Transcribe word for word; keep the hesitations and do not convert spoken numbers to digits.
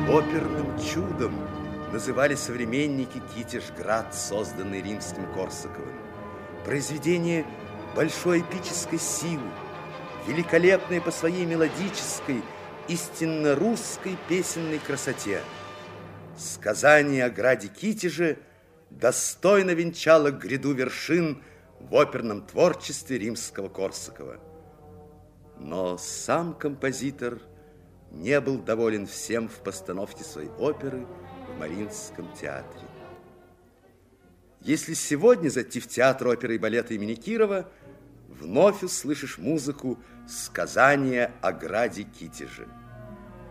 Оперным чудом называли современники Китеж-град, созданный римским Корсаковым. Произведение большой эпической силы, великолепное по своей мелодической, истинно русской песенной красоте. Сказание о граде Китеже достойно венчало гряду вершин в оперном творчестве римского Корсакова. Но сам композитор не был доволен всем в постановке своей оперы в Мариинском театре. Если сегодня зайти в театр оперы и балета имени Кирова, вновь услышишь музыку «Сказание о граде Китеже».